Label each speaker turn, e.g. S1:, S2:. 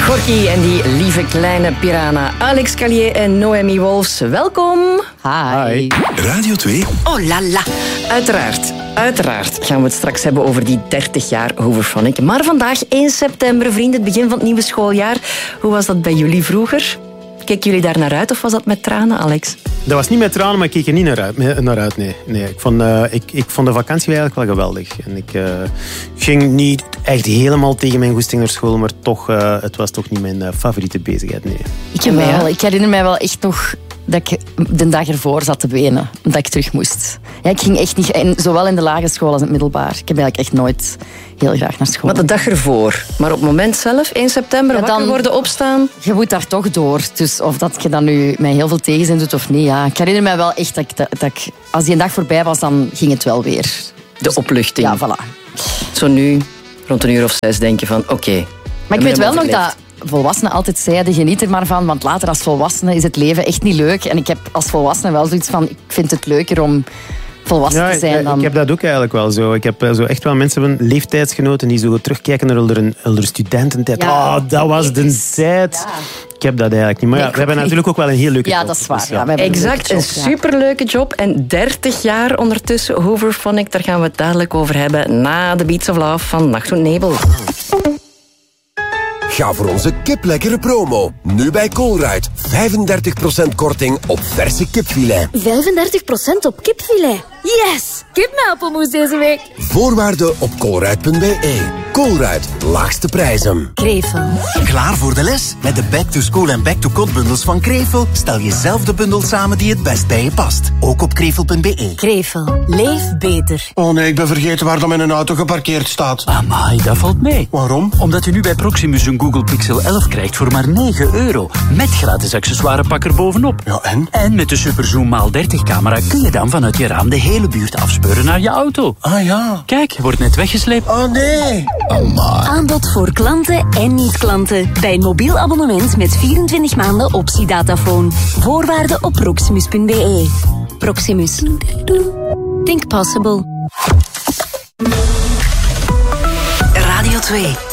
S1: Gorky en die lieve kleine piranha. Alex Calier en Noemi Wolfs, welkom.
S2: Hi.
S3: Radio 2.
S1: Oh la la. Uiteraard gaan we het straks hebben over die 30 jaar Hooverphonic. Maar vandaag, 1 september, vrienden, het begin van het nieuwe schooljaar. Hoe was dat bij jullie vroeger? Keken jullie daar naar uit of was dat met tranen, Alex?
S2: Dat was niet met tranen, maar ik keek er niet naar uit. Nee. Ik vond de vakantie eigenlijk wel geweldig. En ik ging niet echt helemaal tegen mijn goesting naar school, maar toch, het was toch niet mijn favoriete bezigheid. Nee.
S4: Ik herinner mij wel echt nog dat ik de dag ervoor zat te wenen, omdat ik terug moest. Ja, ik ging echt niet, zowel in de lagere school als in het middelbaar. Ik heb eigenlijk echt nooit heel graag naar school.
S1: Maar de dag ervoor. Maar op het moment zelf, 1 september, wakker worden, opstaan.
S4: Je moet daar toch door. Dus of dat je dan nu met heel veel tegenzin doet of niet. Ja. Ik herinner mij wel echt dat ik als die een dag voorbij was, dan ging het wel weer.
S1: De opluchting.
S4: Ja, voilà.
S1: Zo nu, rond 1:06, denk je van oké.
S4: Maar ik weet wel nog dat volwassenen altijd zeiden, geniet er maar van, want later als volwassene is het leven echt niet leuk. En ik heb als volwassene wel zoiets van, ik vind het leuker om volwassen te zijn dan...
S2: Ik heb dat ook eigenlijk wel zo. Ik heb zo echt wel mensen, leeftijdsgenoten, die zo terugkijken naar hun studententijd.
S4: Ja.
S2: Dat was de tijd. Ja. Ik heb dat eigenlijk niet. Maar ja, we hebben natuurlijk ook wel een heel leuke job.
S4: Ja, dat is waar.
S2: Dus,
S4: ja.
S1: Exact, een superleuke job. En 30 jaar ondertussen Hooverphonic, daar gaan we het dadelijk over hebben na de Beats of Love van Nacht und Nebel.
S3: Ga voor onze kiplekkere promo. Nu bij Colruyt. 35% korting op verse kipfilet.
S5: 35% op kipfilet. Yes! Kip met appelmoes deze week.
S3: Voorwaarden op colruyt.be. Colruyt, laagste prijzen.
S5: Krevel.
S6: Klaar voor de les? Met de Back to School en Back to Code bundels van Krevel stel je zelf de bundel samen die het best bij je past. Ook op krevel.be.
S5: Krevel. Leef beter.
S7: Oh nee, ik ben vergeten waar dan mijn auto geparkeerd staat.
S8: Amai, dat valt mee.
S7: Waarom?
S8: Omdat u nu bij Proximus een Google Pixel 11 krijgt voor maar €9. Met gratis accessoirepak er bovenop.
S7: Ja, en?
S8: En met de Superzoom x30 camera kun je dan vanuit je raam de hele buurt afspeuren naar je auto.
S7: Ah ja.
S8: Kijk, je wordt net weggesleept.
S7: Oh nee.
S8: Amai.
S5: Aanbod voor klanten en niet-klanten. Bij een mobiel abonnement met 24 maanden optiedatafoon. Voorwaarden op proximus.be. Proximus. Think possible.
S9: Radio 2.